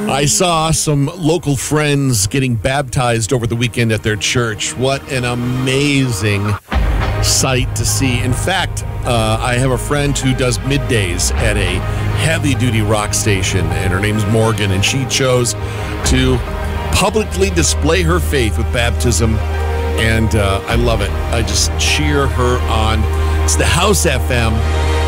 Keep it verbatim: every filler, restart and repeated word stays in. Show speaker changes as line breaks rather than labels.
I saw some local friends getting baptized over the weekend at their church. What an amazing sight to see. In fact, uh, I have a friend who does middays at a heavy-duty rock station, and her name's Morgan, and she chose to publicly display her faith with baptism, and uh, I love it. I just cheer her on. It's the House F M.